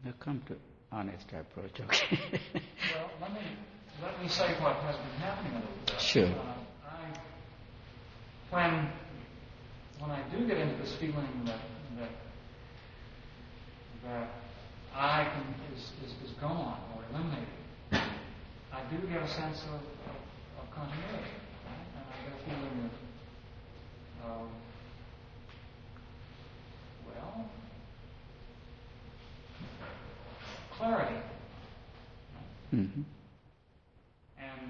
You come to honest approach, okay? Well, let me say what has been happening a little bit. Sure. When I do get into this feeling that I is gone or eliminated, I do get a sense of continuity, right? And I get a feeling of clarity. Mm-hmm. And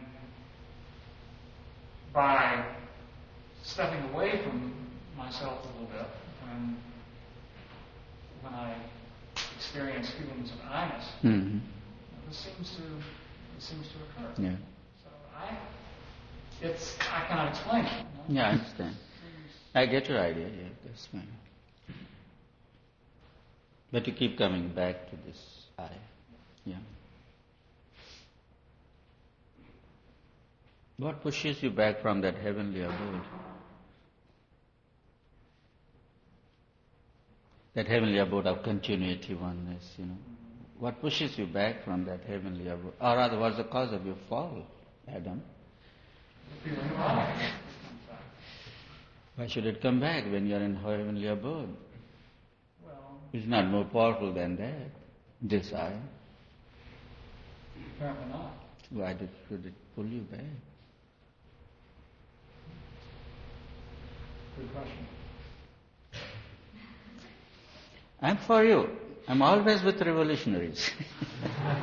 by stepping away from myself a little bit, when I experience feelings of I-ness, Mm-hmm. this seems to occur. Yeah. So I cannot explain it. Yeah, I understand. I get your idea. Yeah, that's fine. But you keep coming back to this I. Yeah. What pushes you back from that heavenly abode? That heavenly abode of continuity, oneness, What pushes you back from that heavenly abode? Or rather, what's the cause of your fall, Adam? Why should it come back when you're in heavenly abode? Well, it's not more powerful than that, this I. Apparently not. Why should it pull you back? Good question. I'm for you. I'm always with revolutionaries.